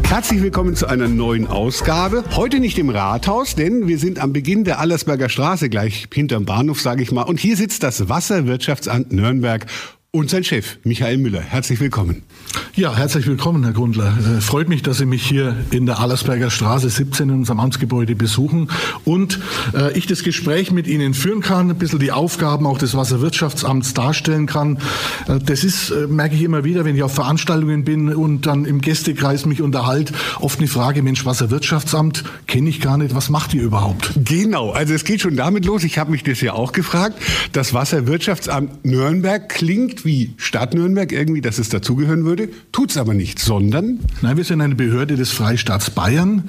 Herzlich willkommen zu einer neuen Ausgabe. Heute nicht im Rathaus, denn wir sind am Beginn der Allersberger Straße, gleich hinterm Bahnhof, sage ich mal. Und hier sitzt das Wasserwirtschaftsamt Nürnberg und sein Chef, Michael Müller. Herzlich willkommen. Ja, herzlich willkommen, Herr Grundler. Freut mich, dass Sie mich hier in der Allersberger Straße 17 in unserem Amtsgebäude besuchen und ich das Gespräch mit Ihnen führen kann, ein bisschen die Aufgaben auch des Wasserwirtschaftsamts darstellen kann. Das ist, merke ich immer wieder, wenn ich auf Veranstaltungen bin und dann im Gästekreis mich unterhalte, oft eine Frage, Mensch, Wasserwirtschaftsamt kenne ich gar nicht, was macht ihr überhaupt? Genau, also es geht schon damit los, ich habe mich das ja auch gefragt, das Wasserwirtschaftsamt Nürnberg klingt wie Stadt Nürnberg irgendwie, dass es dazugehören würde, tut's aber nicht, sondern? Nein, wir sind eine Behörde des Freistaats Bayern.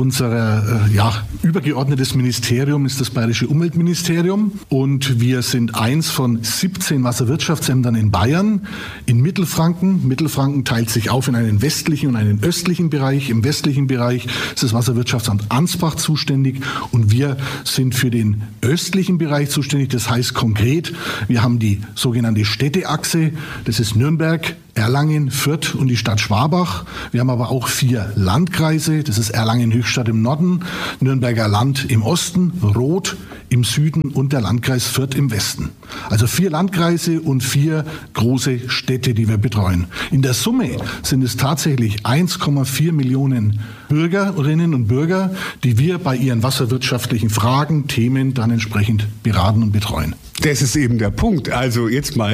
Unser übergeordnetes Ministerium ist das Bayerische Umweltministerium und wir sind eins von 17 Wasserwirtschaftsämtern in Bayern, in Mittelfranken. Mittelfranken teilt sich auf in einen westlichen und einen östlichen Bereich. Im westlichen Bereich ist das Wasserwirtschaftsamt Ansbach zuständig und wir sind für den östlichen Bereich zuständig. Das heißt konkret, wir haben die sogenannte Städteachse, das ist Nürnberg, Erlangen, Fürth und die Stadt Schwabach. Wir haben aber auch 4 Landkreise, das ist Erlangen-Höchstadt im Norden, Nürnberger Land im Osten, Roth im Süden und der Landkreis Fürth im Westen. Also 4 Landkreise und 4 große Städte, die wir betreuen. In der Summe sind es tatsächlich 1,4 Millionen Bürgerinnen und Bürger, die wir bei ihren wasserwirtschaftlichen Fragen, Themen dann entsprechend beraten und betreuen. Das ist eben der Punkt. Also jetzt mal,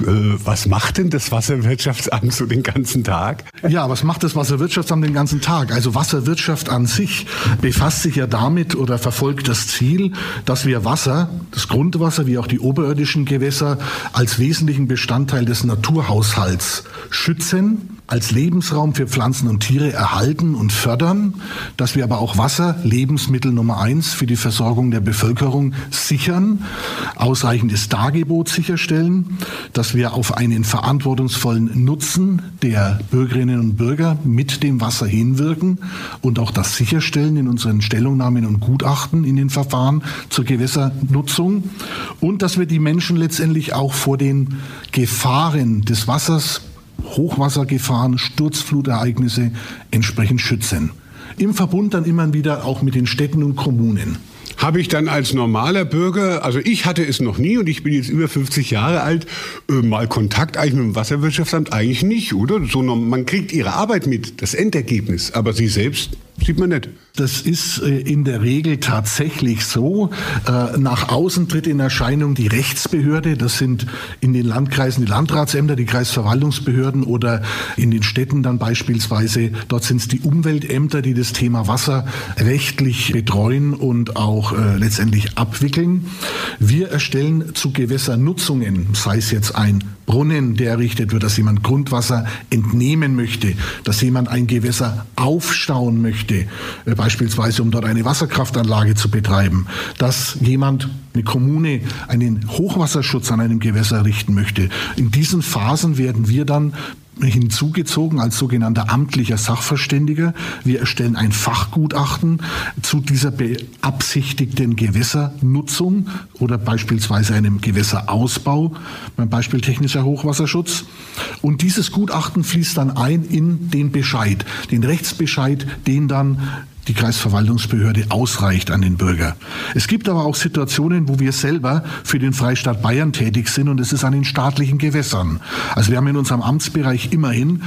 was macht denn das Wasserwirtschaftsamt so den ganzen Tag? Ja, was macht das Wasserwirtschaftsamt den ganzen Tag? Also Wasserwirtschaft an sich befasst sich ja damit oder verfolgt das Ziel, dass wir Wasser, das Grundwasser wie auch die oberirdischen Gewässer als wesentlichen Bestandteil des Naturhaushalts schützen, als Lebensraum für Pflanzen und Tiere erhalten und fördern, dass wir aber auch Wasser, Lebensmittel Nummer 1 für die Versorgung der Bevölkerung sichern, ausreichendes Dargebot sicherstellen, dass wir auf einen verantwortungsvollen Nutzen der Bürgerinnen und Bürger mit dem Wasser hinwirken und auch das sicherstellen in unseren Stellungnahmen und Gutachten in den Verfahren zur Gewässernutzung und dass wir die Menschen letztendlich auch vor den Gefahren des Wassers, Hochwassergefahren, Sturzflutereignisse entsprechend schützen. Im Verbund dann immer wieder auch mit den Städten und Kommunen. Habe ich dann als normaler Bürger, also ich hatte es noch nie und ich bin jetzt über 50 Jahre alt, mal Kontakt eigentlich mit dem Wasserwirtschaftsamt? Eigentlich nicht, oder? So, man kriegt ihre Arbeit mit, das Endergebnis, aber Sie selbst sieht man nicht. Das ist in der Regel tatsächlich so. Nach außen tritt in Erscheinung die Rechtsbehörde. Das sind in den Landkreisen die Landratsämter, die Kreisverwaltungsbehörden oder in den Städten dann beispielsweise. Dort sind es die Umweltämter, die das Thema Wasser rechtlich betreuen und auch letztendlich abwickeln. Wir erstellen zu Gewässernutzungen, sei es jetzt ein Brunnen, der errichtet wird, dass jemand Grundwasser entnehmen möchte, dass jemand ein Gewässer aufstauen möchte, beispielsweise um dort eine Wasserkraftanlage zu betreiben, dass jemand, eine Kommune, einen Hochwasserschutz an einem Gewässer errichten möchte. In diesen Phasen werden wir dann hinzugezogen als sogenannter amtlicher Sachverständiger. Wir erstellen ein Fachgutachten zu dieser beabsichtigten Gewässernutzung oder beispielsweise einem Gewässerausbau, beim Beispiel technischer Hochwasserschutz. Und dieses Gutachten fließt dann ein in den Bescheid, den Rechtsbescheid, den dann die Kreisverwaltungsbehörde ausreicht an den Bürger. Es gibt aber auch Situationen, wo wir selber für den Freistaat Bayern tätig sind und es ist an den staatlichen Gewässern. Also wir haben in unserem Amtsbereich immerhin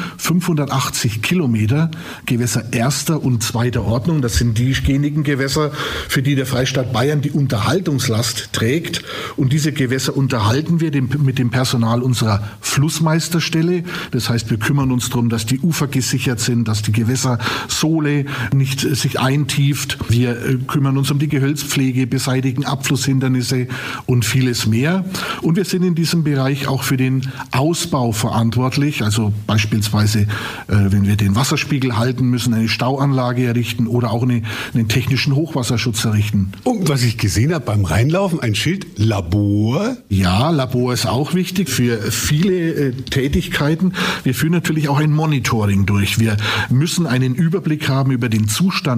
580 Kilometer Gewässer erster und zweiter Ordnung. Das sind diejenigen Gewässer, für die der Freistaat Bayern die Unterhaltungslast trägt. Und diese Gewässer unterhalten wir mit dem Personal unserer Flussmeisterstelle. Das heißt, wir kümmern uns darum, dass die Ufer gesichert sind, dass die Gewässersohle nicht sich eintieft. Wir kümmern uns um die Gehölzpflege, beseitigen Abflusshindernisse und vieles mehr. Und wir sind in diesem Bereich auch für den Ausbau verantwortlich. Also beispielsweise, wenn wir den Wasserspiegel halten müssen, eine Stauanlage errichten oder auch einen technischen Hochwasserschutz errichten. Und was ich gesehen habe beim Reinlaufen, ein Schild Labor. Ja, Labor ist auch wichtig für viele Tätigkeiten. Wir führen natürlich auch ein Monitoring durch. Wir müssen einen Überblick haben über den Zustand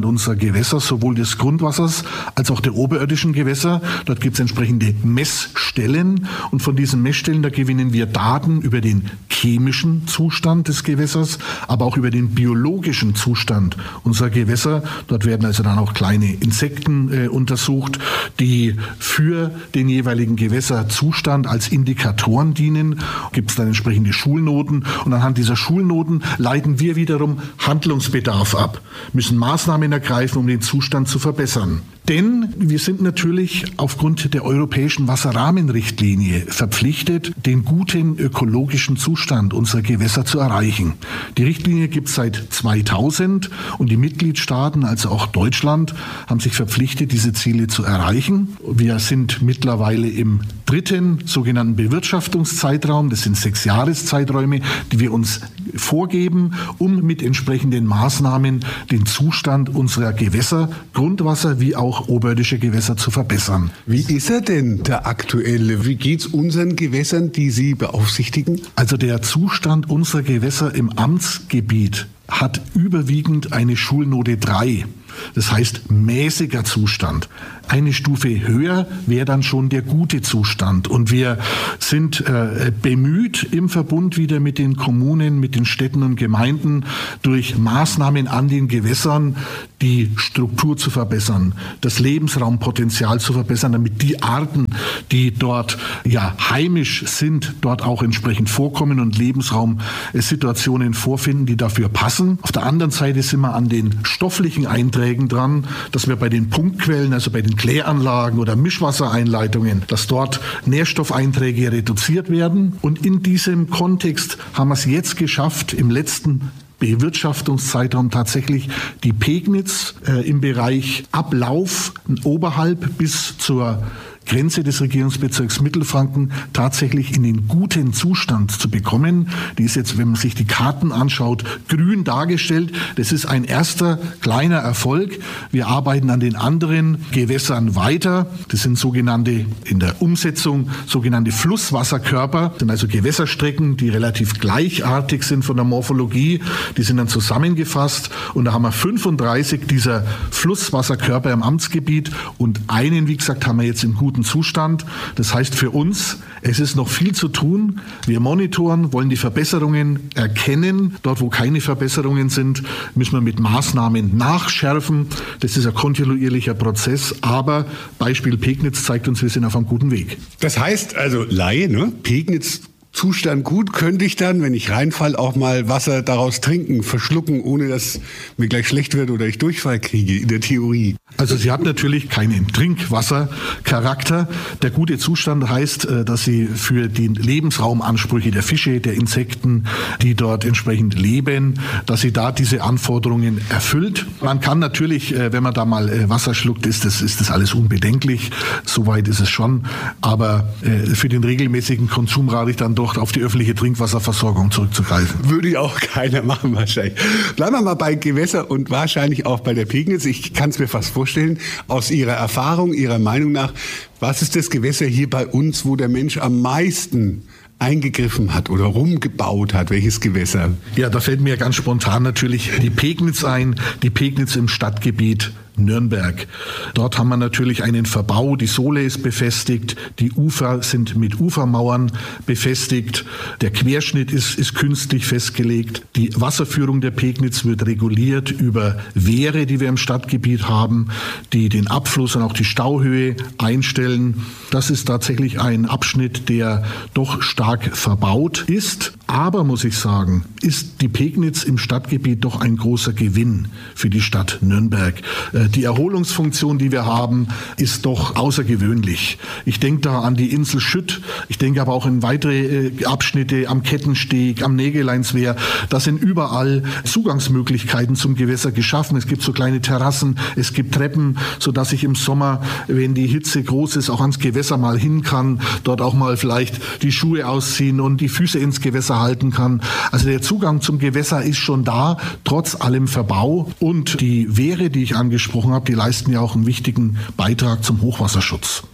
Zustand unserer Gewässer, sowohl des Grundwassers als auch der oberirdischen Gewässer. Dort gibt es entsprechende Messstellen und von diesen Messstellen, da gewinnen wir Daten über den chemischen Zustand des Gewässers, aber auch über den biologischen Zustand unserer Gewässer. Dort werden also dann auch kleine Insekten untersucht, die für den jeweiligen Gewässerzustand als Indikatoren dienen. Gibt es dann entsprechende Schulnoten und anhand dieser Schulnoten leiten wir wiederum Handlungsbedarf ab, müssen Maßnahmen ergreifen, um den Zustand zu verbessern. Denn wir sind natürlich aufgrund der europäischen Wasserrahmenrichtlinie verpflichtet, den guten ökologischen Zustand unserer Gewässer zu erreichen. Die Richtlinie gibt es seit 2000 und die Mitgliedstaaten, also auch Deutschland, haben sich verpflichtet, diese Ziele zu erreichen. Wir sind mittlerweile im 3. sogenannten Bewirtschaftungszeitraum. Das sind 6 Jahreszeiträume, die wir uns vorgeben, um mit entsprechenden Maßnahmen den Zustand unserer Gewässer, Grundwasser wie auch oberirdische Gewässer zu verbessern. Wie ist er denn, der aktuelle? Wie geht's unseren Gewässern, die Sie beaufsichtigen? Also der Zustand unserer Gewässer im Amtsgebiet hat überwiegend eine Schulnote 3. Das heißt mäßiger Zustand. Eine Stufe höher wäre dann schon der gute Zustand. Und wir sind bemüht, im Verbund wieder mit den Kommunen, mit den Städten und Gemeinden durch Maßnahmen an den Gewässern die Struktur zu verbessern, das Lebensraumpotenzial zu verbessern, damit die Arten, die dort heimisch sind, dort auch entsprechend vorkommen und Lebensraumsituationen vorfinden, die dafür passen. Auf der anderen Seite sind wir an den stofflichen Einträgen dran, dass wir bei den Punktquellen, also bei den Kläranlagen oder Mischwassereinleitungen, dass dort Nährstoffeinträge reduziert werden. Und in diesem Kontext haben wir es jetzt geschafft, im letzten Bewirtschaftungszeitraum tatsächlich die Pegnitz im Bereich Ablauf oberhalb bis zur Grenze des Regierungsbezirks Mittelfranken tatsächlich in den guten Zustand zu bekommen. Die ist jetzt, wenn man sich die Karten anschaut, grün dargestellt. Das ist ein erster kleiner Erfolg. Wir arbeiten an den anderen Gewässern weiter. Das sind sogenannte, in der Umsetzung, sogenannte Flusswasserkörper. Das sind also Gewässerstrecken, die relativ gleichartig sind von der Morphologie. Die sind dann zusammengefasst und da haben wir 35 dieser Flusswasserkörper im Amtsgebiet und einen, wie gesagt, haben wir jetzt im guten Zustand. Das heißt für uns, es ist noch viel zu tun. Wir monitoren, wollen die Verbesserungen erkennen. Dort, wo keine Verbesserungen sind, müssen wir mit Maßnahmen nachschärfen. Das ist ein kontinuierlicher Prozess, aber Beispiel Pegnitz zeigt uns, wir sind auf einem guten Weg. Das heißt also, Laie, ne? Pegnitz Zustand gut, könnte ich dann, wenn ich reinfall, auch mal Wasser daraus trinken, verschlucken, ohne dass mir gleich schlecht wird oder ich Durchfall kriege, in der Theorie. Also sie hat natürlich keinen Trinkwassercharakter. Der gute Zustand heißt, dass sie für die Lebensraumansprüche der Fische, der Insekten, die dort entsprechend leben, dass sie da diese Anforderungen erfüllt. Man kann natürlich, wenn man da mal Wasser schluckt, ist das alles unbedenklich. Soweit ist es schon. Aber für den regelmäßigen Konsum rate ich dann doch auf die öffentliche Trinkwasserversorgung zurückzugreifen. Würde ja auch keiner machen wahrscheinlich. Bleiben wir mal bei Gewässer und wahrscheinlich auch bei der Pegnitz. Ich kann es mir fast vorstellen, aus Ihrer Erfahrung, Ihrer Meinung nach, was ist das Gewässer hier bei uns, wo der Mensch am meisten eingegriffen hat oder rumgebaut hat? Welches Gewässer? Ja, da fällt mir ganz spontan natürlich die Pegnitz ein, die Pegnitz im Stadtgebiet Nürnberg. Dort haben wir natürlich einen Verbau, die Sohle ist befestigt, die Ufer sind mit Ufermauern befestigt, der Querschnitt ist künstlich festgelegt, die Wasserführung der Pegnitz wird reguliert über Wehre, die wir im Stadtgebiet haben, die den Abfluss und auch die Stauhöhe einstellen. Das ist tatsächlich ein Abschnitt, der doch stark verbaut ist. Aber, muss ich sagen, ist die Pegnitz im Stadtgebiet doch ein großer Gewinn für die Stadt Nürnberg. Die Erholungsfunktion, die wir haben, ist doch außergewöhnlich. Ich denke da an die Insel Schütt, ich denke aber auch an weitere Abschnitte am Kettensteg, am Nägeleinswehr. Da sind überall Zugangsmöglichkeiten zum Gewässer geschaffen. Es gibt so kleine Terrassen, es gibt Treppen, sodass ich im Sommer, wenn die Hitze groß ist, auch ans Gewässer mal hin kann, dort auch mal vielleicht die Schuhe ausziehen und die Füße ins Gewässer halten kann. Also der Zugang zum Gewässer ist schon da, trotz allem Verbau. Und die Wehre, die ich angesprochen habe, die leisten ja auch einen wichtigen Beitrag zum Hochwasserschutz.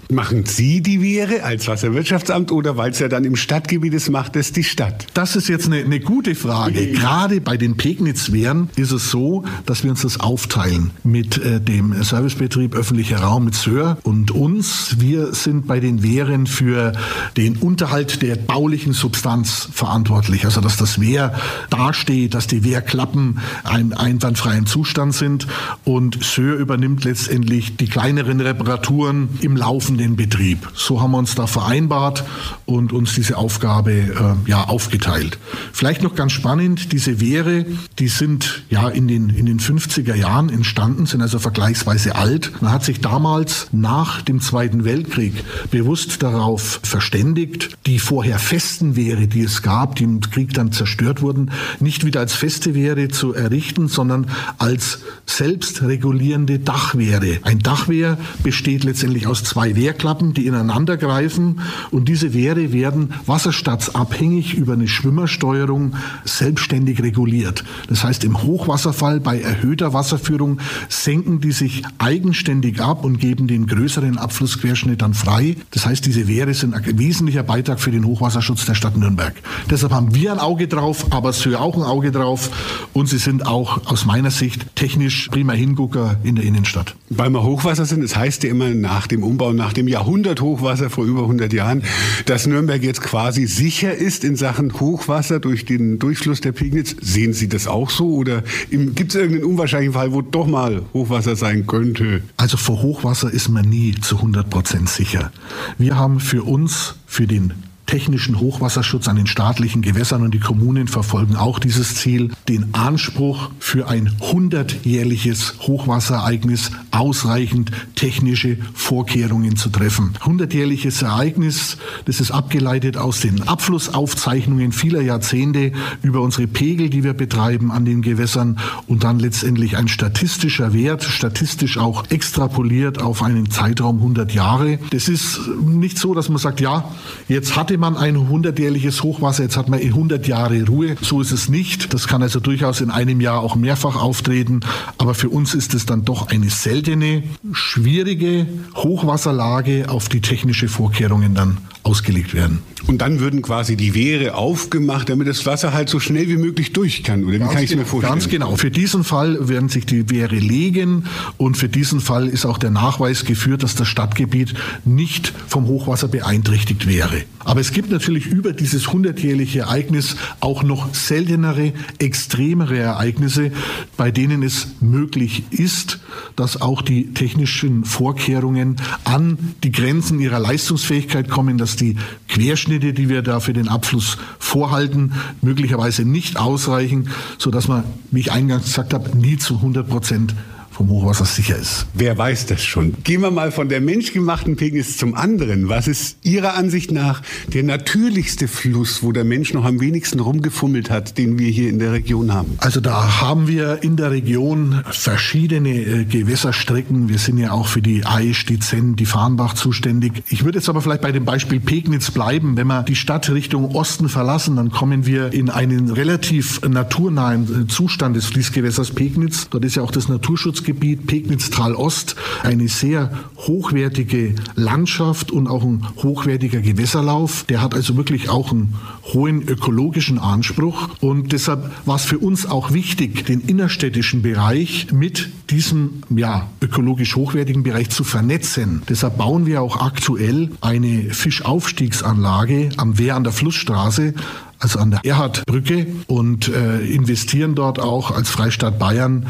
Machen Sie die Wehre als Wasserwirtschaftsamt oder weil es ja dann im Stadtgebiet ist, macht es die Stadt? Das ist jetzt eine gute Frage. Gerade bei den Pegnitz-Wehren ist es so, dass wir uns das aufteilen mit dem Servicebetrieb öffentlicher Raum mit Söhr und uns. Wir sind bei den Wehren für den Unterhalt der baulichen Substanz verantwortlich. Also dass das Wehr dasteht, dass die Wehrklappen einem einwandfreien Zustand sind. Und Söhr übernimmt letztendlich die kleineren Reparaturen im laufenden Betrieb. So haben wir uns da vereinbart und uns diese Aufgabe aufgeteilt. Vielleicht noch ganz spannend, diese Wehre, die sind in den 50er Jahren entstanden, sind also vergleichsweise alt. Man hat sich damals nach dem Zweiten Weltkrieg bewusst darauf verständigt, die vorher festen Wehre, die es gab, die im Krieg dann zerstört wurden, nicht wieder als feste Wehre zu errichten, sondern als selbstregulierende Dachwehre. Ein Dachwehr besteht letztendlich aus 2 Wehrklappen, die ineinander greifen, und diese Wehre werden wasserstandsabhängig über eine Schwimmersteuerung selbstständig reguliert. Das heißt, im Hochwasserfall bei erhöhter Wasserführung senken die sich eigenständig ab und geben den größeren Abflussquerschnitt dann frei. Das heißt, diese Wehre sind ein wesentlicher Beitrag für den Hochwasserschutz der Stadt Nürnberg. Deshalb haben wir ein Auge drauf, aber Söhr auch ein Auge drauf, und sie sind auch aus meiner Sicht technisch prima Hingucker in der Innenstadt. Weil wir Hochwasser sind, es heißt ja immer nach dem Umbau, nach dem Jahrhundert-Hochwasser vor über 100 Jahren, dass Nürnberg jetzt quasi sicher ist in Sachen Hochwasser durch den Durchfluss der Pegnitz. Sehen Sie das auch so oder gibt es irgendeinen unwahrscheinlichen Fall, wo doch mal Hochwasser sein könnte? Also vor Hochwasser ist man nie zu 100% sicher. Wir haben für uns, für den technischen Hochwasserschutz an den staatlichen Gewässern, und die Kommunen verfolgen auch dieses Ziel, den Anspruch für ein 100-jährliches Hochwasserereignis ausreichend technische Vorkehrungen zu treffen. 100-jähriges Ereignis, das ist abgeleitet aus den Abflussaufzeichnungen vieler Jahrzehnte über unsere Pegel, die wir betreiben an den Gewässern, und dann letztendlich ein statistischer Wert, statistisch auch extrapoliert auf einen Zeitraum 100 Jahre. Das ist nicht so, dass man sagt, jetzt hatte man ein 100-jähriges Hochwasser, jetzt hat man 100 Jahre Ruhe. So ist es nicht. Das kann also durchaus in einem Jahr auch mehrfach auftreten. Aber für uns ist es dann doch eine seltene, schwierige Hochwasserlage, auf die technische Vorkehrungen dann ausgelegt werden. Und dann würden quasi die Wehre aufgemacht, damit das Wasser halt so schnell wie möglich durch kann. Oder wie kann ich es mir vorstellen? Ganz genau. Für diesen Fall werden sich die Wehre legen, und für diesen Fall ist auch der Nachweis geführt, dass das Stadtgebiet nicht vom Hochwasser beeinträchtigt wäre. Aber es gibt natürlich über dieses 100-jährige Ereignis auch noch seltenere, extremere Ereignisse, bei denen es möglich ist, dass auch die technischen Vorkehrungen an die Grenzen ihrer Leistungsfähigkeit kommen, dass die Querschnitte, die wir da für den Abfluss vorhalten, möglicherweise nicht ausreichen, sodass man, wie ich eingangs gesagt habe, nie zu 100% vom Hochwasser sicher ist. Wer weiß das schon? Gehen wir mal von der menschgemachten Pegnitz zum anderen. Was ist Ihrer Ansicht nach der natürlichste Fluss, wo der Mensch noch am wenigsten rumgefummelt hat, den wir hier in der Region haben? Also da haben wir in der Region verschiedene Gewässerstrecken. Wir sind ja auch für die Aisch, die Zenn, die Farnbach zuständig. Ich würde jetzt aber vielleicht bei dem Beispiel Pegnitz bleiben. Wenn wir die Stadt Richtung Osten verlassen, dann kommen wir in einen relativ naturnahen Zustand des Fließgewässers Pegnitz. Dort ist ja auch das Naturschutzgebiet Pegnitz-Tal Ost, eine sehr hochwertige Landschaft und auch ein hochwertiger Gewässerlauf. Der hat also wirklich auch einen hohen ökologischen Anspruch, und deshalb war es für uns auch wichtig, den innerstädtischen Bereich mit diesem ökologisch hochwertigen Bereich zu vernetzen. Deshalb bauen wir auch aktuell eine Fischaufstiegsanlage am Wehr an der Flussstraße, also an der Erhardbrücke, und investieren dort auch als Freistaat Bayern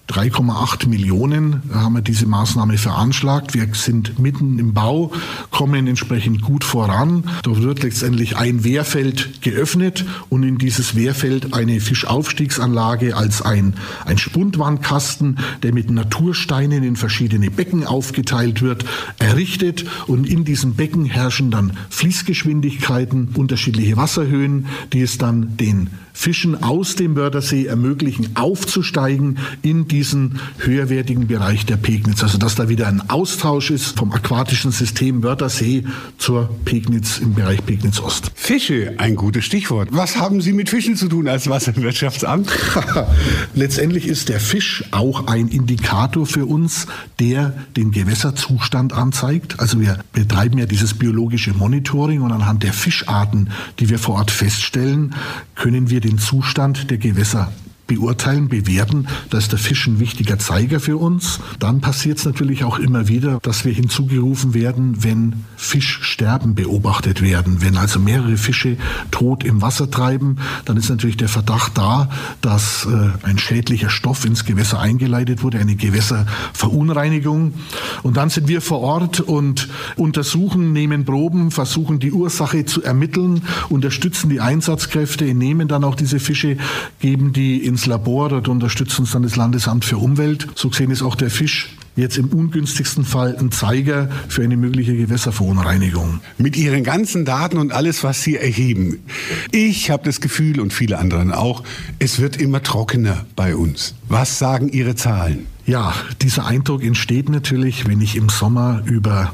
3,8 Millionen haben wir diese Maßnahme veranschlagt. Wir sind mitten im Bau, kommen entsprechend gut voran. Da wird letztendlich ein Wehrfeld geöffnet und in dieses Wehrfeld eine Fischaufstiegsanlage als ein Spundwandkasten, der mit Natursteinen in verschiedene Becken aufgeteilt wird, errichtet. Und in diesen Becken herrschen dann Fließgeschwindigkeiten, unterschiedliche Wasserhöhen, die es dann den Fischen aus dem Wörthersee ermöglichen, aufzusteigen in diesen höherwertigen Bereich der Pegnitz. Also dass da wieder ein Austausch ist vom aquatischen System Wörthersee zur Pegnitz im Bereich Pegnitz-Ost. Fische, ein gutes Stichwort. Was haben Sie mit Fischen zu tun als Wasserwirtschaftsamt? Letztendlich ist der Fisch auch ein Indikator für uns, der den Gewässerzustand anzeigt. Also wir betreiben ja dieses biologische Monitoring und anhand der Fischarten, die wir vor Ort feststellen, können wir den Zustand der Gewässer beurteilen, bewerten. Da ist der Fisch ein wichtiger Zeiger für uns. Dann passiert es natürlich auch immer wieder, dass wir hinzugerufen werden, wenn Fischsterben beobachtet werden. Wenn also mehrere Fische tot im Wasser treiben, dann ist natürlich der Verdacht da, dass ein schädlicher Stoff ins Gewässer eingeleitet wurde, eine Gewässerverunreinigung. Und dann sind wir vor Ort und untersuchen, nehmen Proben, versuchen die Ursache zu ermitteln, unterstützen die Einsatzkräfte, nehmen dann auch diese Fische, geben die ins Labor, dort unterstützt uns dann das Landesamt für Umwelt. So gesehen ist auch der Fisch jetzt im ungünstigsten Fall ein Zeiger für eine mögliche Gewässerverunreinigung. Mit Ihren ganzen Daten und alles, was Sie erheben, ich habe das Gefühl und viele anderen auch, es wird immer trockener bei uns. Was sagen Ihre Zahlen? Ja, dieser Eindruck entsteht natürlich, wenn ich im Sommer über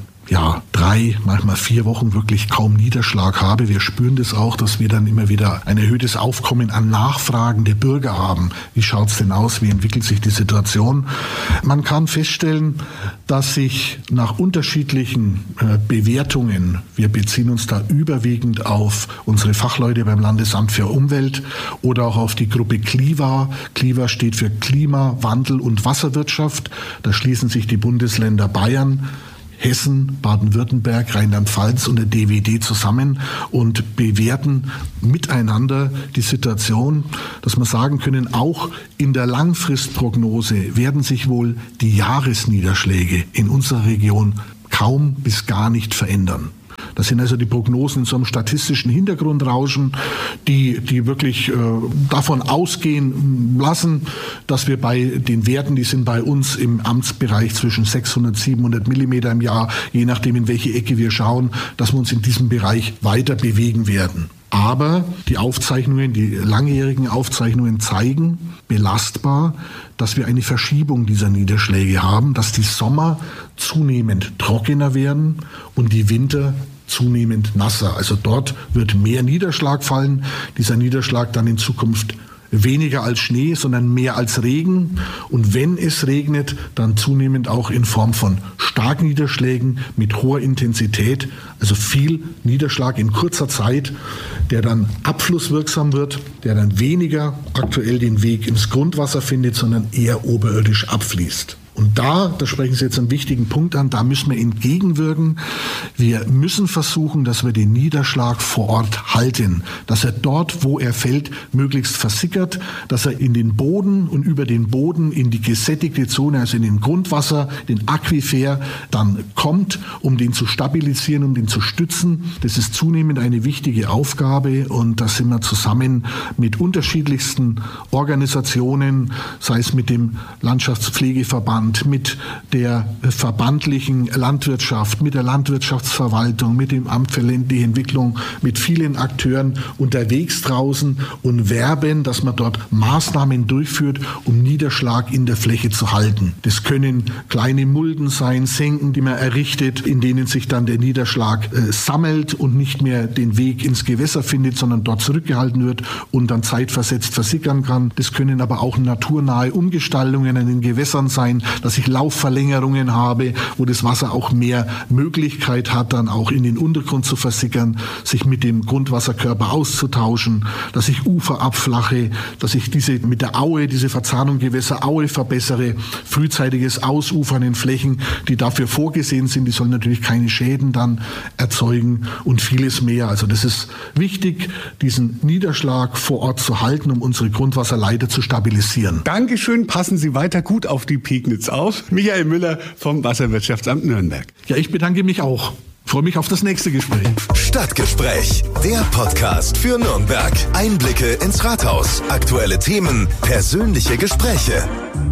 3, manchmal 4 Wochen wirklich kaum Niederschlag habe. Wir spüren das auch, dass wir dann immer wieder ein erhöhtes Aufkommen an Nachfragen der Bürger haben. Wie schaut es denn aus? Wie entwickelt sich die Situation? Man kann feststellen, dass sich nach unterschiedlichen Bewertungen, wir beziehen uns da überwiegend auf unsere Fachleute beim Landesamt für Umwelt oder auch auf die Gruppe Kliva. Kliva steht für Klima, Wandel und Wasserwirtschaft. Da schließen sich die Bundesländer Bayern, Hessen, Baden-Württemberg, Rheinland-Pfalz und der DWD zusammen und bewerten miteinander die Situation, dass wir sagen können, auch in der Langfristprognose werden sich wohl die Jahresniederschläge in unserer Region kaum bis gar nicht verändern. Das sind also die Prognosen in so einem statistischen Hintergrundrauschen, die wirklich davon ausgehen lassen, dass wir bei den Werten, die sind bei uns im Amtsbereich zwischen 600 und 700 Millimeter im Jahr, je nachdem in welche Ecke wir schauen, dass wir uns in diesem Bereich weiter bewegen werden. Aber die Aufzeichnungen, die langjährigen Aufzeichnungen zeigen belastbar, dass wir eine Verschiebung dieser Niederschläge haben, dass die Sommer zunehmend trockener werden und die Winter zunehmend nasser. Also dort wird mehr Niederschlag fallen. Dieser Niederschlag dann in Zukunft weniger als Schnee, sondern mehr als Regen. Und wenn es regnet, dann zunehmend auch in Form von Starkniederschlägen mit hoher Intensität, also viel Niederschlag in kurzer Zeit, der dann abflusswirksam wird, der dann weniger aktuell den Weg ins Grundwasser findet, sondern eher oberirdisch abfließt. Und da sprechen Sie jetzt einen wichtigen Punkt an, da müssen wir entgegenwirken. Wir müssen versuchen, dass wir den Niederschlag vor Ort halten, dass er dort, wo er fällt, möglichst versickert, dass er in den Boden und über den Boden in die gesättigte Zone, also in den Grundwasser, den Aquifer, dann kommt, um den zu stabilisieren, um den zu stützen. Das ist zunehmend eine wichtige Aufgabe und da sind wir zusammen mit unterschiedlichsten Organisationen, sei es mit dem Landschaftspflegeverband, mit der verbandlichen Landwirtschaft, mit der Landwirtschaftsverwaltung, mit dem Amt für ländliche Entwicklung, mit vielen Akteuren unterwegs draußen und werben, dass man dort Maßnahmen durchführt, um Niederschlag in der Fläche zu halten. Das können kleine Mulden sein, Senken, die man errichtet, in denen sich dann der Niederschlag sammelt und nicht mehr den Weg ins Gewässer findet, sondern dort zurückgehalten wird und dann zeitversetzt versickern kann. Das können aber auch naturnahe Umgestaltungen in den Gewässern sein, dass ich Laufverlängerungen habe, wo das Wasser auch mehr Möglichkeit hat, dann auch in den Untergrund zu versickern, sich mit dem Grundwasserkörper auszutauschen, dass ich Ufer abflache, dass ich mit der Aue, diese Verzahnung Gewässer-Aue verbessere, frühzeitiges Ausufern in Flächen, die dafür vorgesehen sind, die sollen natürlich keine Schäden dann erzeugen und vieles mehr. Also das ist wichtig, diesen Niederschlag vor Ort zu halten, um unsere Grundwasserleiter zu stabilisieren. Dankeschön, passen Sie weiter gut auf die Pegnitz auf. Michael Müller vom Wasserwirtschaftsamt Nürnberg. Ja, ich bedanke mich auch. Freue mich auf das nächste Gespräch. Stadtgespräch, der Podcast für Nürnberg. Einblicke ins Rathaus, aktuelle Themen, persönliche Gespräche.